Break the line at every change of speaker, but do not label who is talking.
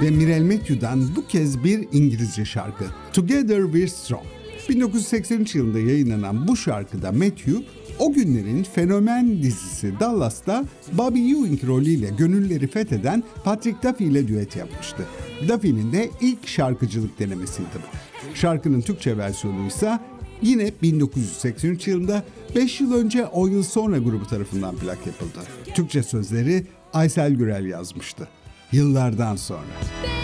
ve Mirel Matthew'dan bu kez bir İngilizce şarkı Together We're Strong. 1983 yılında yayınlanan bu şarkıda Matthew, o günlerin fenomen dizisi Dallas'ta Bobby Ewing rolüyle gönülleri fetheden Patrick Duffy ile düet yapmıştı. Duffy'nin de ilk şarkıcılık denemesiydi bu. Şarkının Türkçe versiyonu ise yine 1983 yılında 5 yıl önce 10 yıl sonra grubu tarafından plak yapıldı. Türkçe sözleri Aysel Gürel yazmıştı. Yıllardan sonra.